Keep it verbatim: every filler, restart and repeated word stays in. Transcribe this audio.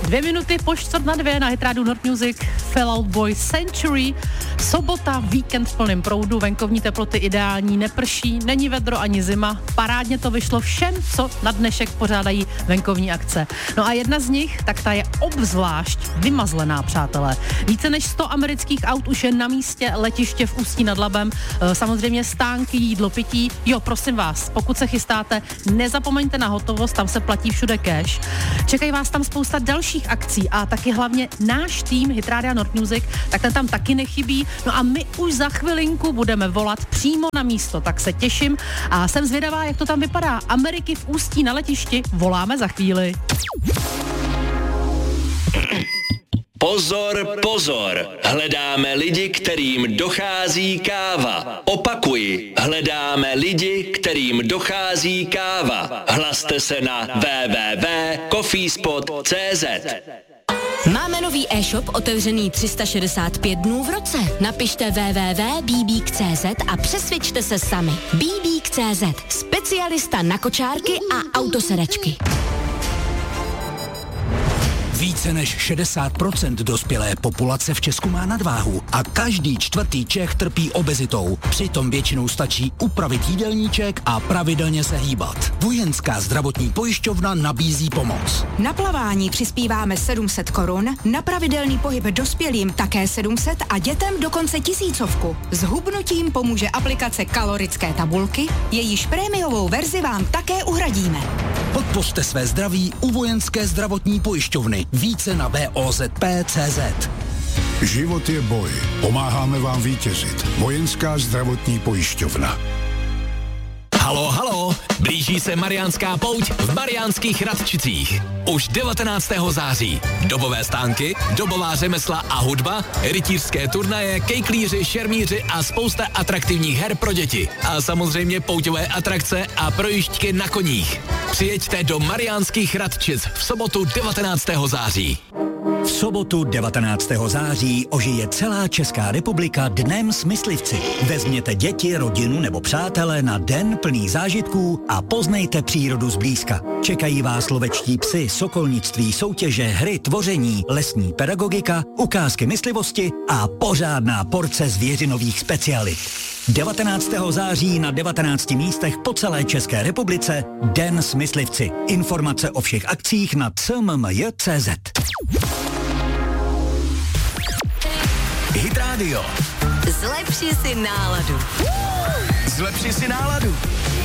Dvě minuty po čtvrt na dvě na Hit Radio North Music, Fall Out Boy Century. Sobota, víkend v plném proudu, venkovní teploty ideální, neprší, není vedro ani zima. Parádně to vyšlo všem, co na dnešek pořádají venkovní akce. No a jedna z nich, tak ta je obzvlášť vymazlená, přátelé. Více než sto amerických aut už je na místě letiště v Ústí nad Labem. Samozřejmě stánky, jídlo, pití. Jo, prosím vás, pokud se chystáte, nezapomeňte na hotovost, tam se platí všude cash. Čekají vás tam spousta dalších akcí a taky hlavně náš tým Hit Radio North Music, tak ten tam taky nechybí. No a my už za chvilinku budeme volat přímo na místo, tak se těším a jsem zvědavá, jak to tam vypadá. Ameriky v Ústí na letišti voláme za chvíli. Pozor, pozor, hledáme lidi, kterým dochází káva. Opakuji, hledáme lidi, kterým dochází káva. Hlaste se na w w w tečka coffeespot tečka c z. Máme nový e-shop otevřený tři sta šedesát pět dnů v roce. Napište w w w tečka b b k tečka c z a přesvědčte se sami. b b k tečka c z, specialista na kočárky a autosedačky. Více než šedesát procent dospělé populace v Česku má nadváhu a každý čtvrtý Čech trpí obezitou. Přitom většinou stačí upravit jídelníček a pravidelně se hýbat. Vojenská zdravotní pojišťovna nabízí pomoc. Na plavání přispíváme sedm set korun, na pravidelný pohyb dospělým také sedm set a dětem dokonce tisícovku. S hubnutím pomůže aplikace kalorické tabulky, jejíž prémiovou verzi vám také uhradíme. Podpořte své zdraví u Vojenské zdravotní pojišťovny. Více na v o z p tečka c z. Život je boj. Pomáháme vám vítězit. Vojenská zdravotní pojišťovna. Halo, halo, blíží se Mariánská pouť v Mariánských Radčicích. Už devatenáctého září. Dobové stánky, dobová řemesla a hudba, rytířské turnaje, kejklíři, šermíři a spousta atraktivních her pro děti. A samozřejmě pouťové atrakce a projížďky na koních. Přijeďte do Mariánských Radčic v sobotu devatenáctého září. V sobotu devatenáctého září ožije celá Česká republika Dnem s myslivci. Vezměte děti, rodinu nebo přátele na den plný zážitků a poznejte přírodu zblízka. Čekají vás lovečtí psy, sokolnictví, soutěže, hry, tvoření, lesní pedagogika, ukázky myslivosti a pořádná porce zvěřinových specialit. devatenáctého září na devatenácti místech po celé České republice Den s myslivci. Informace o všech akcích na c m m j tečka c z. Hit Radio. Zlepši si náladu. Zlepši si náladu.